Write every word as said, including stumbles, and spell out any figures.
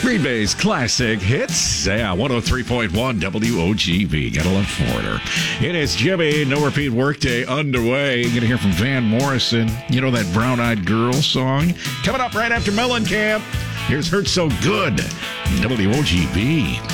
Green Bay's classic hits. Yeah, one oh three point one W O G B. Gotta love Foreigner. It is Jimmy. No Repeat Workday underway. You're gonna hear from Van Morrison. You know that Brown Eyed Girl song? Coming up right after Mellencamp. Here's Hurt So Good. W O G B.